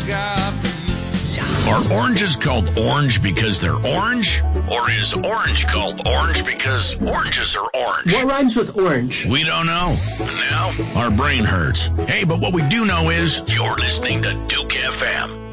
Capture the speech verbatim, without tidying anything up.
got for you. Are oranges called orange because they're orange? Or is orange called orange because oranges are orange? What rhymes with orange? We don't know. Now, our brain hurts. Hey, but what we do know is you're listening to Duke F M.